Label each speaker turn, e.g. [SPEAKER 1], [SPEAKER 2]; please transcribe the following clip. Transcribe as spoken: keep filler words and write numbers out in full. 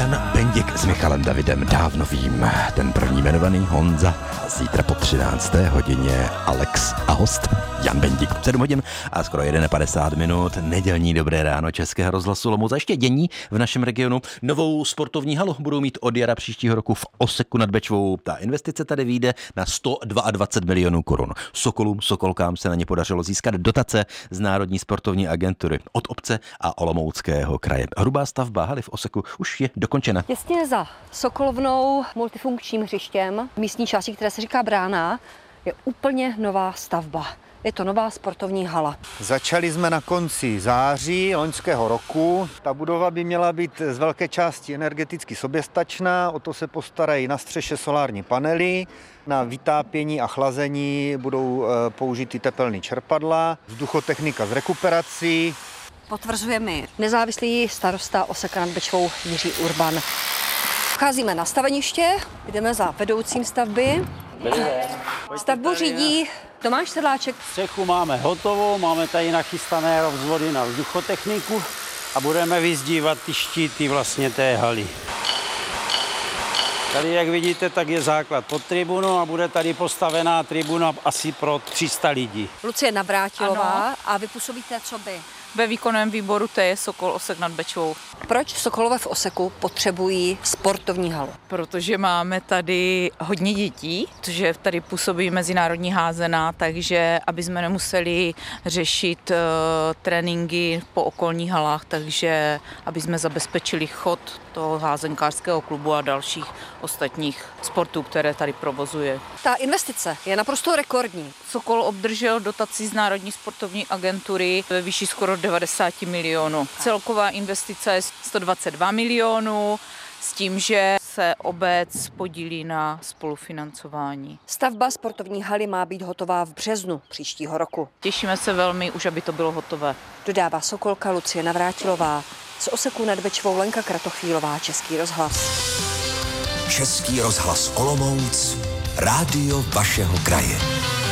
[SPEAKER 1] Jan Bendik s Michalem Davidem dávno vím. Ten první jmenovaný Honza a zítra po třinácté hodině Alex a host Jan Bendik. sedm hodin a skoro padesát jedna minut. Nedělní dobré ráno Českého rozhlasu Olomouc. A ještě dění v našem regionu. Novou sportovní halu budou mít od jara příštího roku v Oseku nad Bečvou. Ta investice tady vyjde na sto dvacet dva milionů korun. Sokolům, Sokolkám se na ně podařilo získat dotace z Národní sportovní agentury od obce a Olomouckého kraje. Hrubá stavba haly v Oseku už je dokončena.
[SPEAKER 2] Těsně za Sokolovnou multifunkčním hřištěm místní části, které se říká Brána, je úplně nová stavba. Je to nová sportovní hala.
[SPEAKER 3] Začali jsme na konci září loňského roku. Ta budova by měla být z velké části energeticky soběstačná, o to se postarají na střeše solární panely, na vytápění a chlazení budou použity tepelný čerpadla, vzduchotechnika s rekuperací.
[SPEAKER 2] Potvrzuje mi nezávislý starosta Oseka nad Bečvou Jiří Urban. Vcházíme na staveniště, jdeme za vedoucím stavby. Stavbu řídí Tomáš Sedláček.
[SPEAKER 4] Střechu máme hotovou, máme tady nachystané rozvody na vzduchotechniku a budeme vyzdívat ty štíty vlastně té haly. Tady, jak vidíte, tak je základ pod tribunou a bude tady postavená tribuna asi pro tři sta lidí.
[SPEAKER 2] Lucie Navrátilová.
[SPEAKER 5] Ano.
[SPEAKER 2] A vy působíte co by?
[SPEAKER 5] Ve výkonném výboru T je Sokol Osek nad Bečvou.
[SPEAKER 2] Proč Sokolové v Oseku potřebují sportovní halu?
[SPEAKER 5] Protože máme tady hodně dětí, protože tady působí mezinárodní házená, takže aby jsme nemuseli řešit uh, tréninky po okolních halách, takže aby jsme zabezpečili chod toho házenkářského klubu a dalších ostatních sportů, které tady provozuje.
[SPEAKER 2] Ta investice je naprosto rekordní.
[SPEAKER 5] Sokol obdržel dotaci z Národní sportovní agentury ve výši skoro devadesát milionů. Celková investice je sto dvacet dva milionů s tím, že se obec podílí na spolufinancování.
[SPEAKER 2] Stavba sportovní haly má být hotová v březnu příštího roku.
[SPEAKER 5] Těšíme se velmi, už aby to bylo hotové.
[SPEAKER 2] Dodává Sokolka Lucie Navrátilová. Z Oseku nad Bečvou Lenka Kratochvílová, Český rozhlas.
[SPEAKER 6] Český rozhlas Olomouc, rádio vašeho kraje.